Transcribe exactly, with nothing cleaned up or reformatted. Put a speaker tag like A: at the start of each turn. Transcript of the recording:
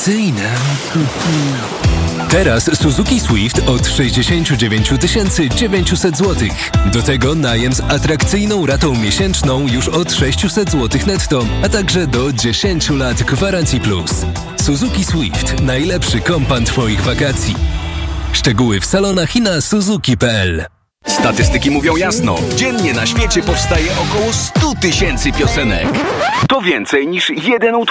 A: atrakcyjne. Teraz Suzuki Swift od sześćdziesiąt dziewięć tysięcy dziewięćset złotych. Do tego najem z atrakcyjną ratą miesięczną już od sześćset złotych netto, a także do dziesięć lat gwarancji plus. Suzuki Swift. Najlepszy kompan twoich wakacji. Szczegóły w salonach i na suzuki kropka p l.
B: Statystyki mówią jasno. Dziennie na świecie powstaje około sto tysięcy piosenek. To więcej niż jeden utwór